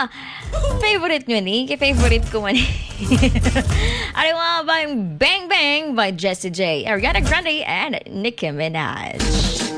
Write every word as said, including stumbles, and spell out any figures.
favorite nyo ni? Favorite ko man. Ano nga ba yung Bang Bang by Jessie J, Ariana Grande, and Nicki Minaj.